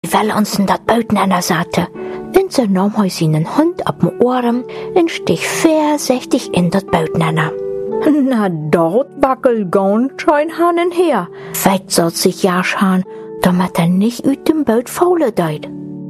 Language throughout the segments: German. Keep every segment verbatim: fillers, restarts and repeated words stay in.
will uns in dat Boot nennen, sagte. Und so nahm er seinen Hund ab dem Ohren und stieg vorsichtig in dat Boot nennen. Na, dort wackelt ganz schön Hannen her, weit sollt sich Jaschan, damit er nicht ut dem Boot faule deut.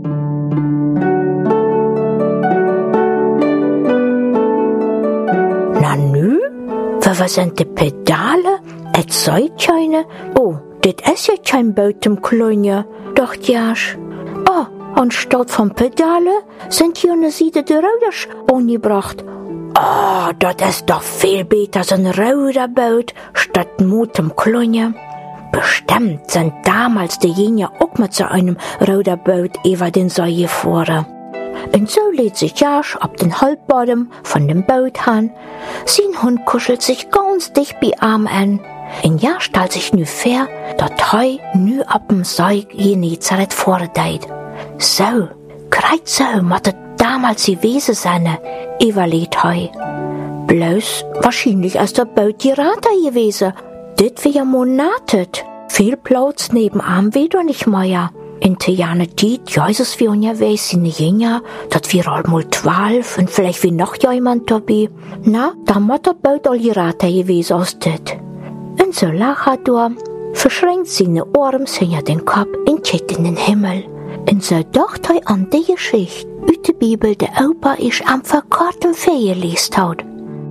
Na nü, was sind die Pedale? Et seid keine? Oh, dit is ja kein Boot im Klonje, dacht Jasch. Oh, anstatt von Pedale sind hier eine Seite der Röders angebracht. Oh, das ist doch viel besser als ein Ruderboot statt Mut im Klonje. Bestimmt sind damals die Jenier auch mit so einem Ruderboot über den See gefahren. Und so lädt sich Jasch ab den Halbbodem von dem Boot an. Sein Hund kuschelt sich ganz dicht bei Arm an. Und Jasch stellt sich nu vor, dass hei nu ab dem See Genezareth vordeit. So, greit so, mattet damals gewesen sein, überlegt hei. Bloß wahrscheinlich ist der Boot gerater gewesen. Dit wär ja monatet. Viel Platz nebenan wieder nicht mehr. In te Jahre Tiet, Jesus wie unterwegs in Jena, dat wir all mal zwölf und vielleicht wie noch jemand dabei. Na, da muss der Boot all gerater gewesen aus dit. Und so lacht er, verschränkt seine Arme hinter den Kopf und schaut in den Himmel. Und so dacht er an die Geschichte, aus der Bibel, der Opa ich am verkorten Ferien liest hat.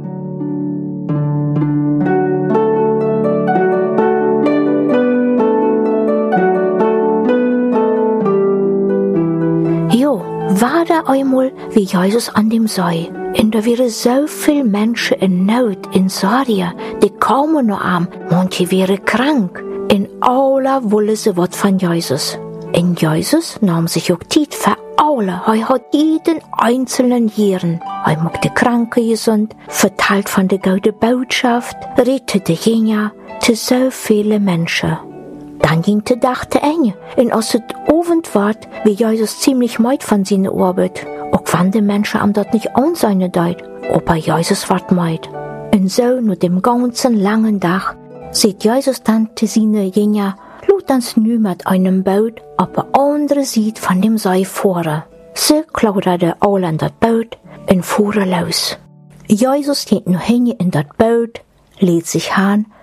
Jo, war da einmal wie Jesus an dem See. Und da wären so viele Menschen in Not in Saria, die kaum noch arm, manche wären krank. In alle wollen sie was von Jesus. Und Jesus nahm sich auch Zeit für alle. Er hat jeden einzelnen Jahren. Er macht die Kranken gesund, verteilt von der guten Botschaft, rettete Jena zu so viele Menschen. Dann ging der Tag zu Ende. Und als es Abend ward, wie Jesus ziemlich meid von seiner Arbeit. Auch wenn die Menschen am dort nicht an seine Deut, aber Jesus ward meid. Und so, nur dem ganzen langen Tag, sieht Jesus dann zu seiner Jena, lud uns nu mit einem Boot auf der anderen Seite von dem See fahren. So klauderte alle in das Boot und fuhren los. Jesus geht nur hin in das Boot, lädt sich an